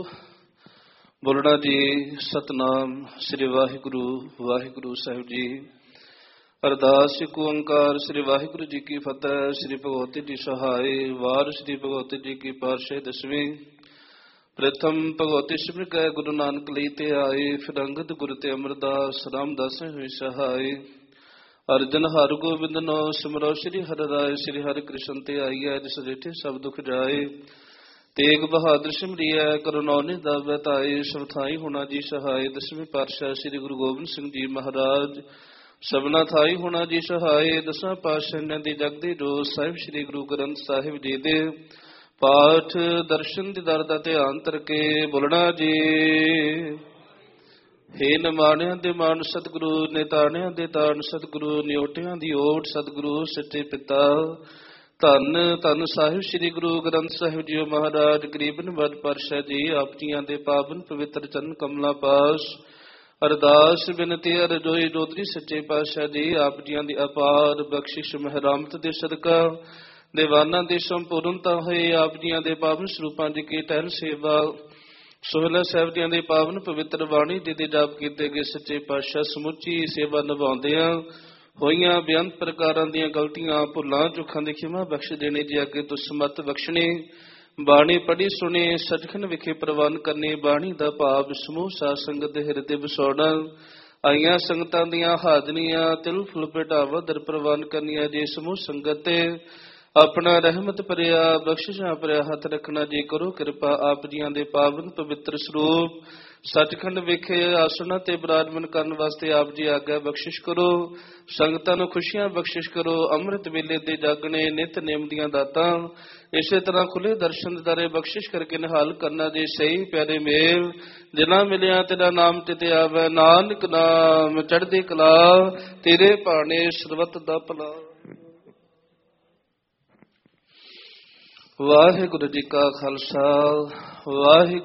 ਬੋਲਣਾ ਜੀ। ਸਤਨਾਮ ਸ੍ਰੀ ਵਾਹਿਗੁਰੂ ਵਾਹਿਗੁਰੂ ਸਾਹਿਬ ਜੀ। ਅਰਦਾਸ ਇੱਕ ਓੰਕਾਰ ਸ੍ਰੀ ਵਾਹਿਗੁਰੂ ਜੀ ਕੀ ਫਤਿਹ। ਸ੍ਰੀ ਭਗਵਤੀ ਜੀ ਸਹਾਇ। ਵਾਰ ਸ੍ਰੀ ਭਗਵਤੀ ਜੀ ਕੀ ਪਾਤਸ਼ਾਹੀ ਦਸਵੀਂ। ਪ੍ਰਥਮ ਭਗਵਤੀ ਸਿਮਰ ਕੈ ਗੁਰੂ ਨਾਨਕ ਲਈ ਤੇ ਆਏ। ਫਿਰ ਅੰਗਦ ਗੁਰੂ ਤੇ ਅਮਰਦਾਸ ਰਾਮਦਾਸ ਹੋਈ ਸਹਾਇ। ਅਰਜਨ ਹਰਿ ਗੋਬਿੰਦ ਨੋ ਸਿਮਰੋ ਸ੍ਰੀ ਹਰਿ ਰਾਇ। ਸ੍ਰੀ ਹਰਿ ਕ੍ਰਿਸ਼ਨ ਤੇ ਆਈਐ ਜਿਸ ਡਿਠੇ ਸਭ ਦੁਖ ਜਾਏ। ਤੇਗ ਬਹਾਦਰ ਸਿਮਰਿਐ ਕਰੁਣਾਉ ਨਿਧਾਵੈ ਤਾਏ। ਸਭ ਥਾਈ ਹੋਣਾ ਜੀ ਸਹਾਇ। ਦਸਵੇਂ ਪਾਤਸ਼ਾਹ ਸ੍ਰੀ ਗੁਰੂ ਗੋਬਿੰਦ ਸਿੰਘ ਜੀ ਮਹਾਰਾਜ। ਸਭਨਾ ਥਾਈ ਹੋਣਾ ਜੀ ਸਹਾਇ। ਦਸਾਂ ਪਾਤਸ਼ਾਹਾਂ ਦੀ ਜਗ ਦੀ ਜੋਤ ਸਾਹਿਬ ਸ੍ਰੀ ਗੁਰੂ ਗ੍ਰੰਥ ਸਾਹਿਬ ਜੀ ਦੇ ਪਾਠ ਦਰਸ਼ਨ ਦੀਦਾਰ ਦਾ ਧਿਆਨ ਧਰਕੇ ਬੋਲਣਾ ਜੀ। ਹੇ ਨਿਮਾਣਿਆਂ ਦੇ ਮਾਣ ਸਤਿਗੁਰੂ, ਨਿਤਾਣਿਆਂ ਦੇ ਤਾਣ ਸਤਿਗੁਰੂ, ਨਿਓਟਿਆਂ ਦੀ ਓਟ ਸਤਿਗੁਰੂ ਸੱਚੇ ਪਿਤਾ। ਧੰਨ ਧੰਨ ਸਾਹਿਬ ਸ੍ਰੀ ਗੁਰੂ ਗ੍ਰੰਥ ਸਾਹਿਬ ਜੀ ਮਹਾਰਾਜ। ਗਰੀਬ ਨਿਵਾਜ ਪਾਤਸ਼ਾਹ ਜੀ ਆਪ ਜੀਆਂ ਦੇ ਪਾਵਨ ਪਵਿੱਤਰ ਚਰਨ ਕਮਲਾਂ ਪਾਸ ਅਰਦਾਸ ਬਿਨਤੀ ਅਰਜ਼ੋਈ ਜੋਦਰੀ ਸੱਚੇ ਪਾਤਸ਼ਾਹ ਜੀ ਆਪ ਜੀਆਂ ਦੀ ਅਪਾਰ ਬਖਸ਼ਿਸ਼ ਮਹਿਰਾਮਤ ਦੇ ਸਦਕਾ ਦੀਵਾਨਾਂ ਦੀ ਸੰਪੂਰਨਤਾ ਹੋਏ ਆਪ ਜੀਆਂ ਦੇ ਪਾਵਨ ਸਰੂਪਾਂ ਜੀ ਕੀ ਟਹਿਲ ਸੇਵਾ ਸੋਹਿਲਾ ਸਾਹਿਬ ਜੀਆਂ ਦੇ ਪਾਵਨ ਪਵਿੱਤਰ ਬਾਣੀ ਜੀ ਦੇ ਜਾਪ ਕੀਤੇ ਗਏ ਸੱਚੇ ਪਾਤਸ਼ਾਹ ਸਮੁੱਚੀ ਸੇਵਾ ਨਿਭਾਉਂਦਿਆਂ ਹੋਈਆਂ ਬੇਅੰਤ ਪ੍ਰਕਾਰਾਂ ਦੀਆਂ ਗਲਤੀਆਂ ਭੁੱਲਾਂ ਚੁੱਕਾਂ ਦੀ ਖਿਮਾ ਬਖਸ਼ ਦੇਣੀ ਜੀ। ਅੱਗੇ ਤੋਂ ਸਮਤ ਬਖਸ਼ਣੀ। ਬਾਣੀ ਪੜ੍ਹੀ ਸੁਣੀ ਸੱਚਖੰਡ ਵਿਖੇ ਪ੍ਰਵਾਨ ਕਰਨੀ। ਬਾਣੀ ਦਾ ਭਾਵ ਸਮੂਹ ਸਾਧ ਸੰਗਤ ਦੇ ਹਿਰਦੇ ਵਿਸੋੜਨਾ। ਆਈਆਂ ਸੰਗਤਾਂ ਦੀਆਂ ਹਾਜ਼ਰੀਆਂ ਤਿਲ ਫੁੱਲ ਭੇਟਾਵਾਂ ਦਰ ਪ੍ਰਵਾਨ ਕਰਨੀਆਂ ਜੀ। ਸਮੂਹ ਸੰਗਤ ਤੇ ਆਪਣਾ ਰਹਿਮਤ ਭਰਿਆ ਬਖਸ਼ਿਸ਼ਾਂ ਭਰਿਆ ਹੱਥ ਰੱਖਣਾ ਜੀ। ਕਰੋ ਕਿਰਪਾ ਆਪ ਜੀਆਂ ਦੇ ਪਾਵਨ ਪਵਿੱਤਰ ਸਰੂਪ ਸੱਚਖੰਡ ਵਿਖੇ ਆਸਣਾ ਤੇ ਬਿਰਾਜਮਾਨ ਕਰਨ ਵਾਸਤੇ ਆਪ ਜੀ ਆਗਿਆ ਬਖਸ਼ਿਸ਼ ਕਰੋ। ਸੰਗਤਾਂ ਨੂੰ ਖੁਸ਼ੀਆਂ ਬਖਸ਼ਿਸ਼ ਕਰੋ। ਅੰਮ੍ਰਿਤ ਵੇਲੇ ਦੇ ਜਾਗਣੇ ਨਿਤ ਨੇਮ ਦੀਆਂ ਦਾਤਾਂ ਇਸੇ ਤਰ੍ਹਾਂ ਖੁੱਲੇ ਦਰਸ਼ਨ ਦਿਦਾਰੇ ਬਖਸ਼ਿਸ਼ ਕਰਕੇ ਨਿਹਾਲ ਕਰਨਾ ਜੀ। ਸਹੀ ਪਿਆਰੇ ਮੇਲ ਜਿਨ੍ਹਾਂ ਮਿਲਿਆ ਤੇਰਾ ਨਾਮ ਤੇ ਆਵੈ। ਨਾਨਕ ਨਾਮ ਚੜ੍ਹਦੀ ਕਲਾ ਤੇਰੇ ਭਾਣੇ ਸਰਬੱਤ ਦਾ ਭਲਾ। ਵਾਹਿਗੁਰੂ ਜੀ ਕਾ ਖਾਲਸਾ ਵਾਹਿਗੁਰੂ